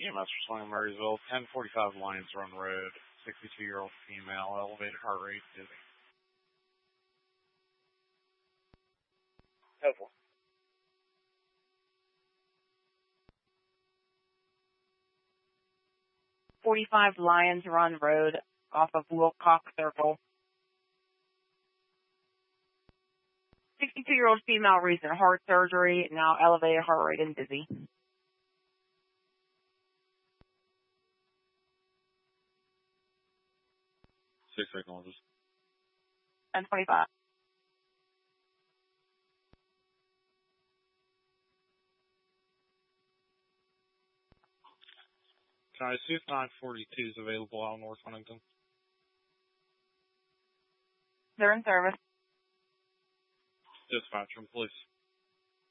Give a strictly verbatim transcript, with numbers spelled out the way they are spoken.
E M S responding Murraysville, ten forty-five Lions Run Road, sixty-two-year-old female, elevated heart rate, dizzy. Helpful. forty-five Lions Run Road off of Wilcox Circle. sixty-two-year-old female, recent heart surgery, now elevated heart rate and dizzy. Six acknowledges. ten twenty-five. Can I see if nine forty-two is available out in North Huntington? They're in service. Dispatch them, please.